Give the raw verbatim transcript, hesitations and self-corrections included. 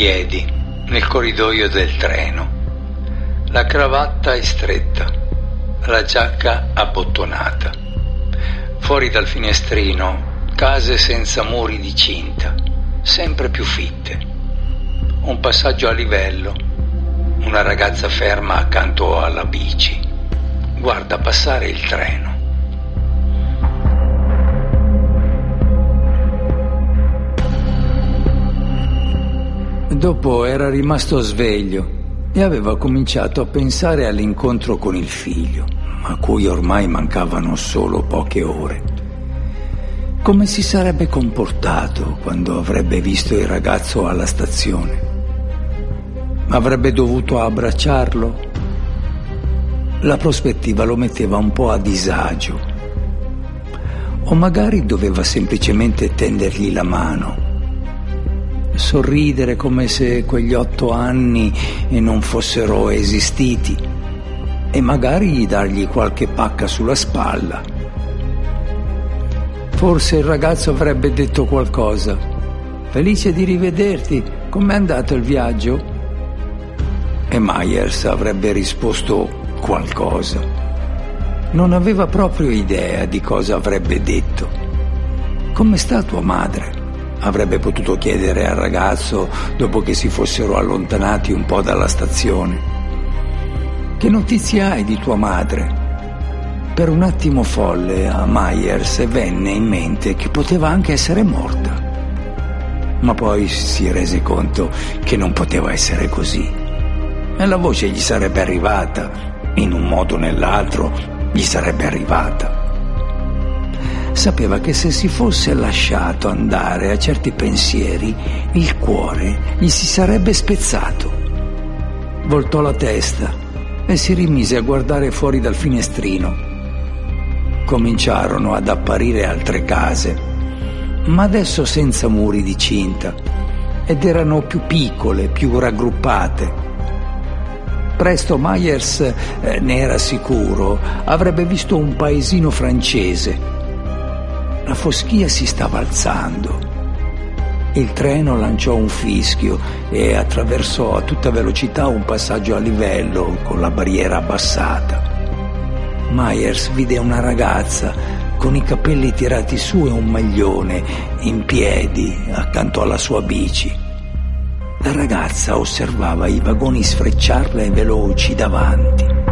piedi nel corridoio del treno. La cravatta è stretta, la giacca abbottonata. Fuori dal finestrino, case senza muri di cinta, sempre più fitte. Un passaggio a livello, una ragazza ferma accanto alla bici. Guarda passare il treno. Dopo era rimasto sveglio e aveva cominciato a pensare all'incontro con il figlio, a cui ormai mancavano solo poche ore. Come si sarebbe comportato quando avrebbe visto il ragazzo alla stazione? Avrebbe dovuto abbracciarlo? La prospettiva lo metteva un po' a disagio. O magari doveva semplicemente tendergli la mano, sorridere come se quegli otto anni non fossero esistiti e magari dargli qualche pacca sulla spalla. Forse il ragazzo avrebbe detto qualcosa. Felice di rivederti, com'è andato il viaggio? E Myers avrebbe risposto qualcosa. Non aveva proprio idea di cosa avrebbe detto. Come sta tua madre? Avrebbe potuto chiedere al ragazzo dopo che si fossero allontanati un po' dalla stazione. Che notizie hai di tua madre? Per un attimo folle a Myers venne in mente che poteva anche essere morta. Ma poi si rese conto che non poteva essere così. E la voce gli sarebbe arrivata, in un modo o nell'altro gli sarebbe arrivata. Sapeva che se si fosse lasciato andare a certi pensieri, il cuore gli si sarebbe spezzato. Voltò la testa e si rimise a guardare fuori dal finestrino. Cominciarono ad apparire altre case, ma adesso senza muri di cinta, ed erano più piccole, più raggruppate. Presto Myers, eh, ne era sicuro, avrebbe visto un paesino francese. La foschia si stava alzando. Il treno lanciò un fischio e attraversò a tutta velocità un passaggio a livello con la barriera abbassata. Myers vide una ragazza con i capelli tirati su e un maglione in piedi accanto alla sua bici. La ragazza osservava i vagoni sfrecciarle veloci davanti.